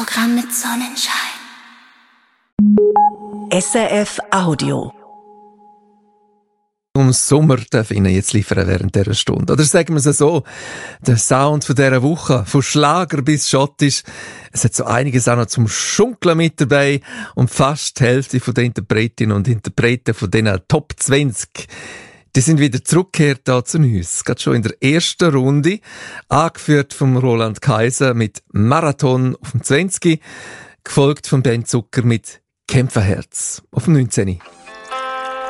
Programm mit Sonnenschein. SRF Audio. Sommer darf ich Ihnen jetzt liefern während dieser Stunde. Oder sagen wir es so, der Sound von dieser Woche, von Schlager bis Schottisch, es hat so einiges auch noch zum Schunkeln mit dabei und fast die Hälfte von den Interpretinnen und Interpreten von diesen Top 20, die sind wieder zurückgekehrt da zu uns. Gerade schon in der ersten Runde, angeführt vom Roland Kaiser mit Marathon auf dem 20, gefolgt von Ben Zucker mit Kämpferherz auf dem 19.